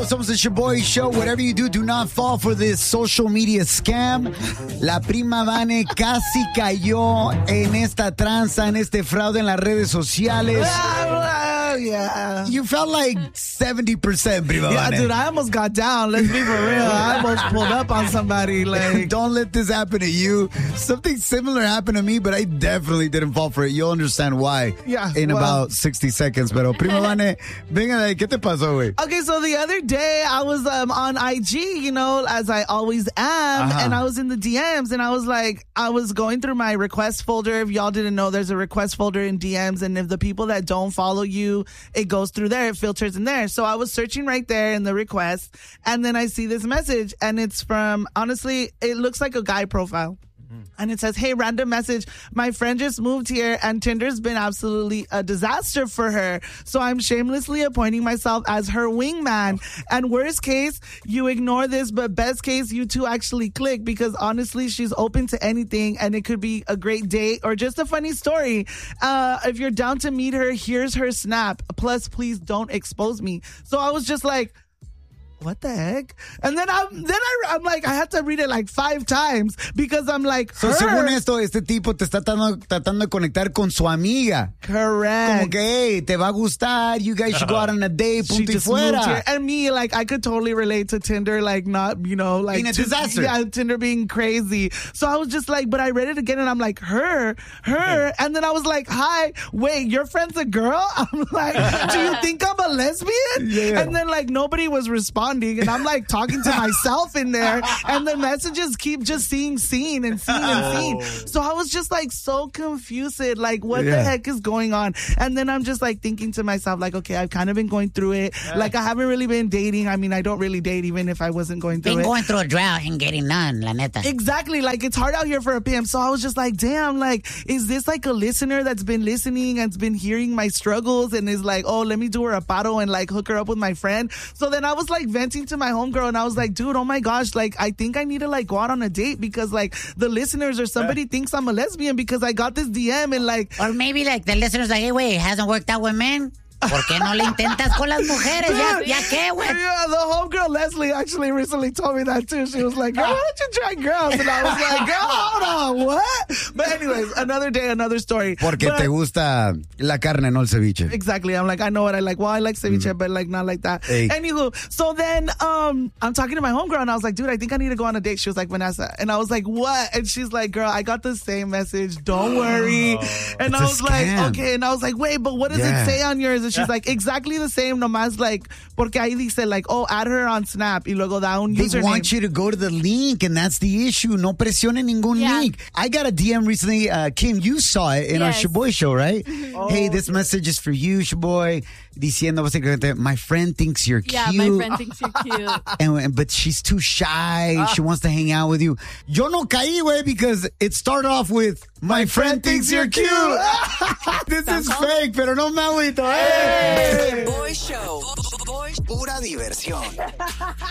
Somos the Shaboy Show. Whatever you do not fall for this social media scam. La prima Vane casi cayó en esta tranza, en este fraude en las redes sociales. Yeah. You felt like 70%, prima Yeah, Vane. dude, I almost got down. Let's be for real. I almost pulled up on somebody. Like, Don't let this happen to you. Something similar happened to me, but I definitely didn't fall for it. You'll understand why in about 60 seconds. Pero, prima Vane, venga de ahí. ¿Qué te pasó, güey? okay, so the other day I was on IG, you know, as I always am, and I was in the DMs, and I was like, I was going through my request folder. If y'all didn't know, there's a request folder in DMs, and if the people that don't follow you, it goes through there, it filters in there. So I was searching right there in the request, and then I see this message, and it's from, honestly, it looks like a guy profile. And it says, hey, random message. My friend just moved here and Tinder's been absolutely a disaster for her. So I'm shamelessly appointing myself as her wingman. And worst case, you ignore this, but best case, you two actually click because honestly, she's open to anything and it could be a great date or just a funny story. If you're down to meet her, here's her snap. Plus, please don't expose me. So I was just like, what the heck? And then I'm like, I had to read it like 5 times because I'm like, So, según esto, este tipo te está tratando de conectar con su amiga. Correct. Como que, hey, te va a gustar, you guys should go out on a date, punto y fuera. And me, like, I could totally relate to Tinder, like, not, you know, like. Being a disaster. Yeah, Tinder being crazy. So I was just like, but I read it again and I'm like, her. And then I was like, hi, wait, your friend's a girl? I'm like, do you think I'm a lesbian? Yeah. And then, like, nobody was responding. And I'm like talking to myself in there, and the messages keep just seeing seen. So I was just like so confused, like what the heck is going on? And then I'm just like thinking to myself, like, okay, I've kind of been going through it. Like I haven't really been dating. I mean, I don't really date even if I wasn't going through it. Going through a drought and getting none, la neta. Exactly. Like it's hard out here for a pimp. So I was just like, damn, like, is this like a listener that's been listening and's been hearing my struggles and is like, oh, let me do her a paro and like hook her up with my friend. So then I was like venting to my homegirl and I was like, dude, oh my gosh, like I think I need to like go out on a date because like the listeners or somebody thinks I'm a lesbian because I got this DM and like. Or maybe like the listeners like, hey, wait, it hasn't worked out with men. ¿Por qué no le intentas con las mujeres? ¿Ya qué, güey? Yeah, the homegirl Leslie actually recently told me that too. She was like, girl, why don't you try girls? And I was like, girl, hold on, what? But anyways, another day, another story. Porque te gusta la carne, no el ceviche. Exactly. I'm like, I know what I like. Well, I like ceviche, but like not like that. Hey. Anywho, so then I'm talking to my homegirl and I was like, dude, I think I need to go on a date. She was like, Vanessa. And I was like, what? And she's like, girl, I got the same message. Don't worry. And I was like, okay. And I was like, wait, but what does it say on yours? And she's like, exactly the same, nomás like, porque ahí dice like, oh, add her on Snap y luego da un username. They want you to go to the link, and that's the issue. No presione ningún link. I got a DM recently. Kim, you saw it in our Shaboy Show, right? Hey, this message is for you, Shaboy. Diciendo básicamente, my friend thinks you're cute. Yeah, my friend thinks you're cute. But she's too shy. She wants to hang out with you. Yo no caí, güey, because it started off with, my friend thinks you're cute. This is fake, pero no me agüito. Shaboy Show. Pura diversión.